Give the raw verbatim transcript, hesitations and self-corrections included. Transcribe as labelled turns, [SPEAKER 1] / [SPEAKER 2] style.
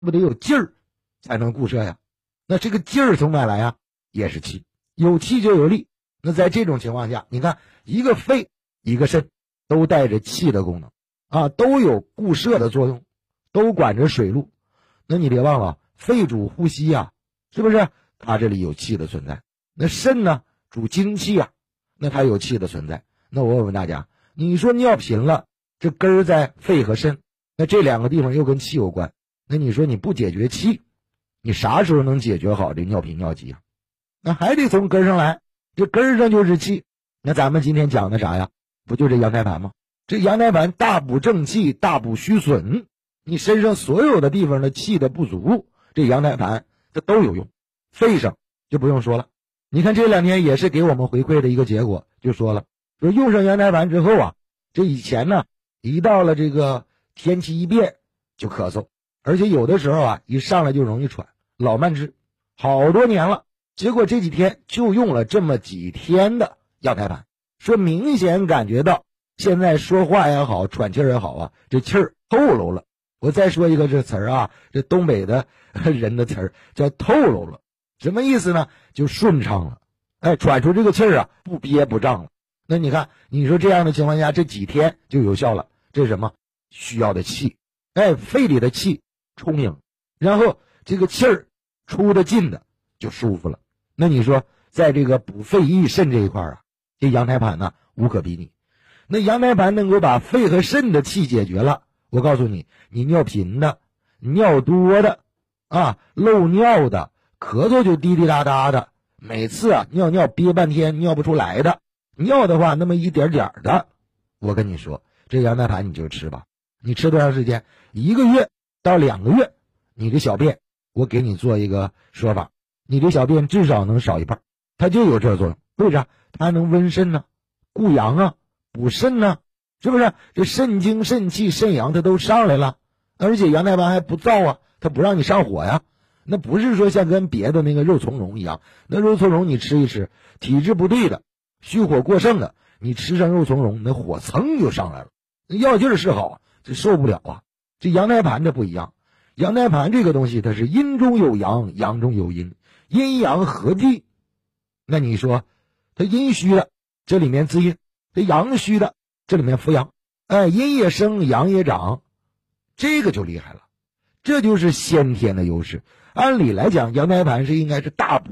[SPEAKER 1] 不得有劲儿才能固摄呀。那这个劲儿从哪来呀？也是气，有气就有力。那在这种情况下，你看一个肺一个肾都带着气的功能啊，都有固摄的作用，都管着水路。那你别忘了，肺主呼吸呀，是不是？它这里有气的存在。那肾呢，主精气啊，那它有气的存在。那我问问大家，你说尿频了，这根儿在肺和肾，那这两个地方又跟气有关，那你说你不解决气，你啥时候能解决好这尿频尿急啊？那还得从根上来，这根上就是气。那咱们今天讲的啥呀？不就这阳胎盘吗？这阳胎盘大补正气，大补虚损，你身上所有的地方的气的不足，这阳胎盘这都有用。肺上就不用说了，你看这两天也是给我们回馈的一个结果，就说了，说用上阳胎盘之后啊，这以前呢，一到了这个天气一变就咳嗽，而且有的时候啊，一上来就容易喘，老慢支，好多年了。结果这几天就用了这么几天的阳胎盘，说明显感觉到现在说话也好，喘气儿也好啊，这气儿透露了。我再说一个这词儿啊，这东北的人的词儿叫透露了，什么意思呢？就顺畅了，哎，喘出这个气儿啊，不憋不胀了。那你看，你说这样的情况下，这几天就有效了。这是什么？需要的气，哎，肺里的气充盈，然后这个气儿出的进的就舒服了。那你说，在这个补肺益肾这一块啊，这阳胎盘呢无可比拟。那阳胎盘能够把肺和肾的气解决了，我告诉你，你尿频的、尿多的啊、漏尿的、咳嗽就滴滴答答的，每次啊尿尿憋半天尿不出来的，尿的话那么一点点的，我跟你说，这阳胎盘你就吃吧。你吃多长时间？一个月到两个月，你的小便，我给你做一个说法，你的小便至少能少一半，它就有这作用。为啥？它能温肾呢、固阳啊、补肾呢，是不是？这肾精、肾气、肾阳它都上来了，而且阳胎盘还不燥啊，它不让你上火呀。那不是说像跟别的那个肉苁蓉一样，那肉苁蓉你吃一吃，体质不对的、虚火过盛的，你吃上肉苁蓉，那火蹭就上来了，药劲儿是好啊，这受不了啊。这阳胎盘这不一样，阳胎盘这个东西它是阴中有阳，阳中有阴，阴阳合璧。那你说它阴虚的，这里面滋阴；这阳虚的，这里面扶阳。哎，阴也生，阳也长，这个就厉害了，这就是先天的优势。按理来讲，阳胎盘是应该是大补